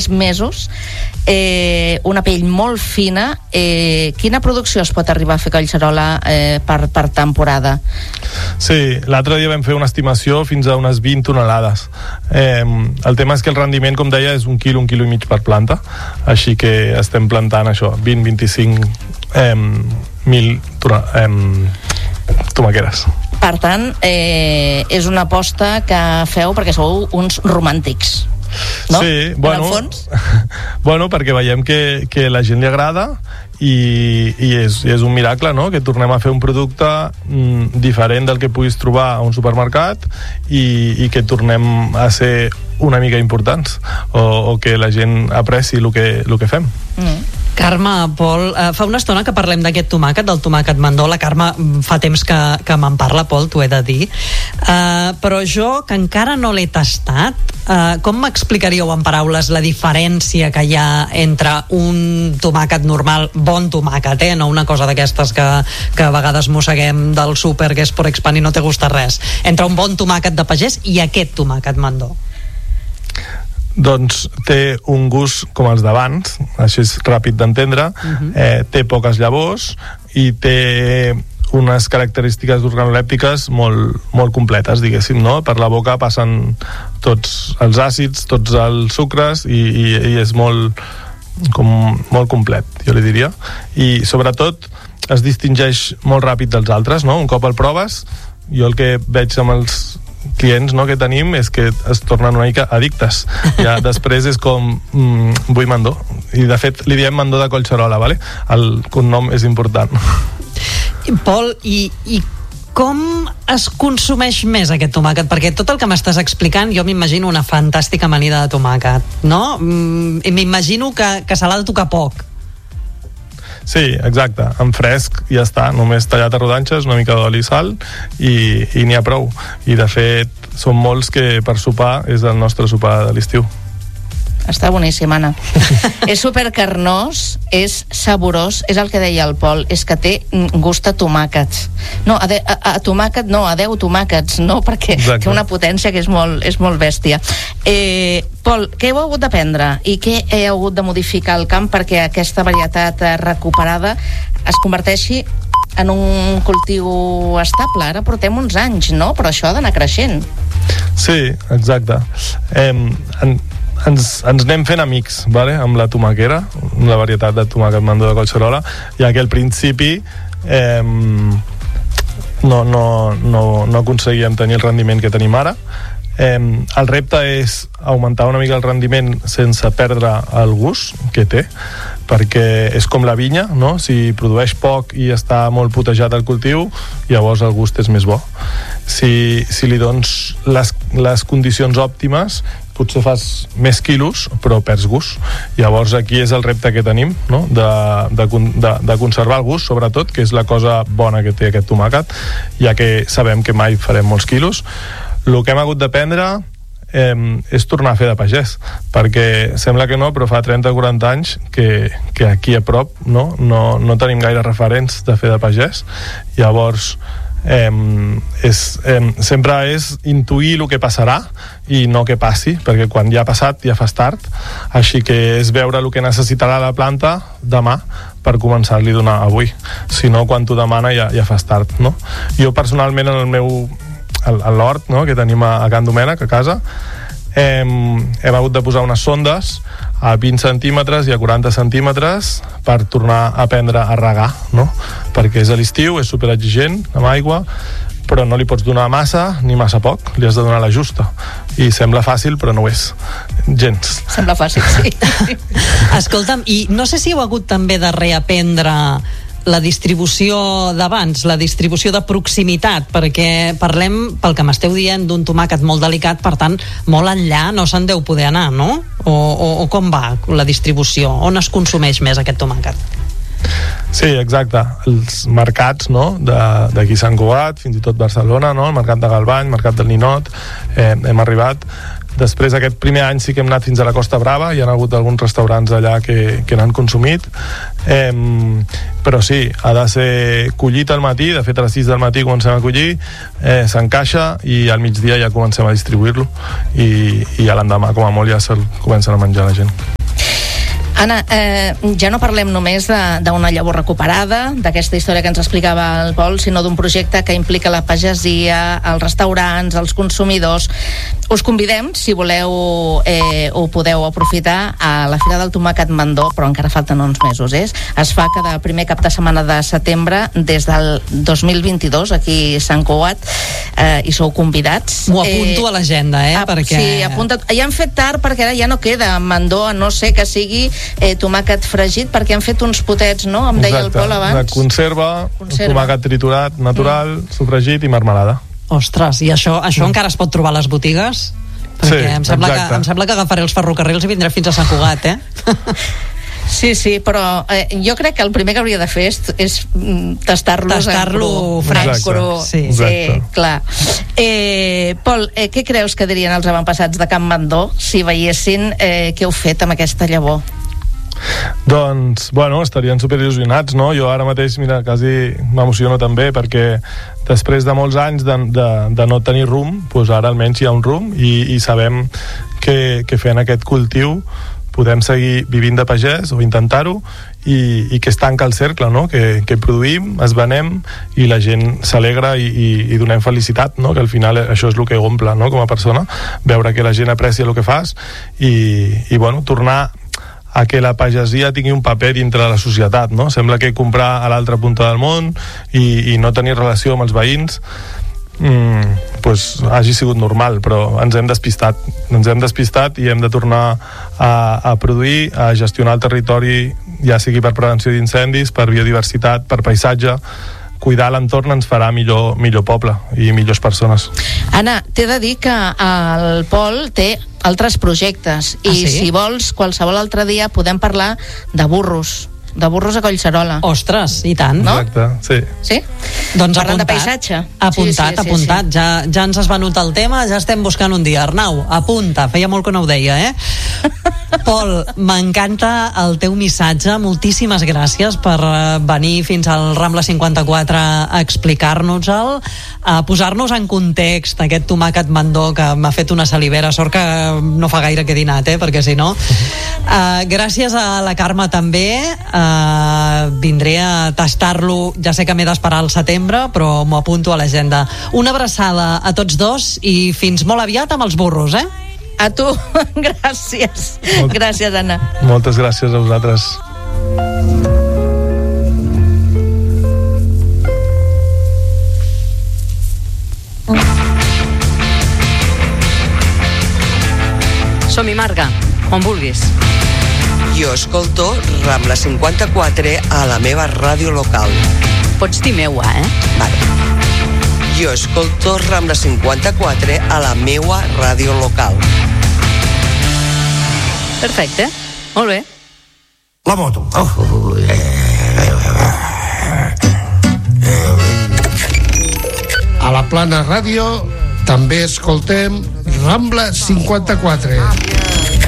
mesos, una pell molt fina. Quina producció es pot arribar a fer Collserola per temporada? Sí, l'altre dia vam fer una estimació fins a unes 20 tonelades. El tema és que el rendiment, com deia, és 1 quilo i mig per planta, així que estem plantant això, 20-25 mil tomaqueres. Per tant, és una aposta que feu perquè sou uns romàntics, no? Sí, en el fons? Bueno, perquè veiem que la gent li agrada i és un miracle, no?, que tornem a fer un producte diferent del que puguis trobar a un supermercat i que tornem a ser una mica importants o que la gent apreci el que fem. Carme, Pol, fa una estona que parlem d'aquest tomàquet, del tomàquet Mandó. La Carme fa temps que me'n parla, Pol, t'ho he de dir. Però jo, que encara no l'he tastat, com m'explicaríeu en paraules la diferència que hi ha entre un tomàquet normal, bon tomàquet, no una cosa d'aquestes que a vegades mosseguem del súper, que és por expand i no te gusta res, entre un bon tomàquet de pagès i aquest tomàquet Mandó? Doncs té un gust com els d'abans, així és ràpid d'entendre, té poques llavors i té unes característiques organolèptiques molt completes, diguéssim, no? Per la boca passen tots els àcids, tots els sucres i és molt complet, jo li diria, i sobretot es distingeix molt ràpid dels altres, no? Un cop el proves, jo el que veig amb els clients, no, que tenim és que es tornen una mica addictes. Ja després és com vull Mandó, i de fet li diem Mandó de Collserola, vale? El cognom és important. Pol, i com es consumeix més aquest tomàquet? Perquè tot el que m'estàs explicant jo m'imagino una fantàstica amanida de tomàquet, no? I m'imagino que se l'ha de tocar poc. Sí, exacte, en fresc ja està, només tallat a rodanxes, una mica d'oli i sal i n'hi ha prou. I de fet són molts que per sopar és el nostre sopar de l'estiu. Està boníssim, Anna. És supercarnós, és saborós, és el que deia el Pol, és que té gust a tomàquets. No, a tomàquet no, a 10 tomàquets, no, perquè exacte, té una potència que és molt bèstia. Pol, què heu hagut d'aprendre i què heu hagut de modificar al camp perquè aquesta varietat recuperada es converteixi en un cultiu estable? Ara portem uns anys, no? Però això ha d'anar creixent. Sí, exacte. Ens anem fent amics, vale? Amb la tomaquera, la varietat de tomàquet Mandó de Collserola, ja que al principi no aconseguíem tenir el rendiment que tenim ara. El repte és augmentar una mica el rendiment sense perdre el gust que té, perquè és com la vinya, no? Si produeix poc i està molt potejat el cultiu, llavors el gust és més bo. Si li dones les condicions òptimes, potser fas més quilos però perds gust. Llavors aquí és el repte que tenim, no? de conservar el gust, sobretot, que és la cosa bona que té aquest tomàquet, ja que sabem que mai farem molts quilos. El que hem hagut d'aprendre és tornar a fer de pagès, perquè sembla que no, però fa 30-40 anys que aquí a prop no tenim gaire referents de fer de pagès. Llavors sempre és intuir el que passarà i no que passi, perquè quan ja ha passat ja fas tard, així que és veure el que necessitarà la planta demà per començar-li a donar avui, si no quan t'ho demana ja fas tard, no? Jo personalment en el meu a l'hort, no?, que tenim a Can Domènec, a casa, hem hagut de posar unes sondes a 20 centímetres i a 40 centímetres per tornar a aprendre a regar, no? Perquè és a l'estiu, és superexigent amb aigua, però no li pots donar massa ni massa poc, li has de donar la justa. I sembla fàcil, però no ho és gens. Sembla fàcil, sí. Escolta'm, i no sé si heu hagut també de reaprendre la distribució d'abans, la distribució de proximitat, perquè parlem, pel que m'esteu dient, d'un tomàquet molt delicat, per tant, molt enllà no se'n deu poder anar, no? O com va la distribució? On es consumeix més aquest tomàquet? Sí, exacte. Els mercats, no?, d'aquí Sant Cugat, fins i tot Barcelona, no?, el mercat de Galvany, el mercat del Ninot, hem arribat. Després, aquest primer any sí que hem anat fins a la Costa Brava, hi ha hagut alguns restaurants allà que n'han consumit, però sí, ha de ser collit al matí, de fet a les 6 del matí comencem a collir, s'encaixa i al migdia ja comencem a distribuir-lo i a l'endemà com a molt ja se'l comencen a menjar la gent. Anna, ja no parlem només d'una llavor recuperada, d'aquesta història que ens explicava el Pol, sinó d'un projecte que implica la pagesia, els restaurants, els consumidors. Us convidem, si voleu ho podeu aprofitar, a la Fira del Tomàquet Mandó, però encara falten uns mesos. Es fa cada primer cap de setmana de setembre des del 2022 aquí a Sant Cugat, i sou convidats. M'ho apunto a l'agenda, perquè... Sí, apunta't. Ja han fet tard perquè ara ja no queda Mandó, a no ser que sigui tomàquet fregit, perquè han fet uns potets, no? Em deia el Pol abans. De conserva, tomàquet triturat, natural, sofregit i marmelada. Ostres, i això encara es pot trobar a les botigues? Perquè sí, em sembla que agafaré els ferrocarrils i vindré fins a Sant Cugat, Sí, però jo crec que el primer que hauria de fer és tastar-lo cru. Sí, clar. Pol, què creus que dirien els avantpassats de Can Mandó si veiessin què heu fet amb aquesta llavor? Doncs, estarien superil·lusionats, no? Jo ara mateix, mira, quasi m'emociono també, perquè després de molts anys de no tenir rumb, doncs ara almenys hi ha un rumb i sabem que fent aquest cultiu podem seguir vivint de pagès o intentar-ho i que es tanca el cercle, no? Que produïm, es venem i la gent s'alegra i donem felicitat, no? Que al final això és el que omple, no? Com a persona, veure que la gent aprecia el que fas i tornar a que la pagesia tingui un paper dintre de la societat, no? Sembla que comprar a l'altra punta del món i no tenir relació amb els veïns hagi sigut normal, però ens hem despistat i hem de tornar a produir, a gestionar el territori, ja sigui per prevenció d'incendis, per biodiversitat, per paisatge. Cuidar l'entorn ens farà millor poble i millors persones. Anna, t'he de dir que el Pol té altres projectes i si vols, qualsevol altre dia podem parlar de burros a Collserola. Ostres, i tant. No? Exacte, sí. Doncs parlant de paisatge. Apuntat. Ja ens has venut el tema, ja estem buscant un dia. Arnau, apunta, feia molt que no ho deia, Pol, m'encanta el teu missatge, moltíssimes gràcies per venir fins al Rambla 54 a explicar-nos-el, a posar-nos en context aquest tomàquet Mandó que m'ha fet una salivera, sort que no fa gaire que he dinat, perquè si no... gràcies a la Carme també, vindré a tastar-lo, ja sé que m'he d'esperar al setembre, però m'ho apunto a l'agenda. Una abraçada a tots dos i fins molt aviat amb els burros, A tu, gràcies. Gràcies, Anna. Moltes gràcies a vosaltres. Som-hi, Marga, on vulguis. Jo escolto Rambla 54 a la meva ràdio local. Pots dir meua, Vale. Jo escolto Rambla 54 a la meua ràdio local. Perfecte, molt bé. La moto. A la Plana Ràdio també escoltem Rambla 54.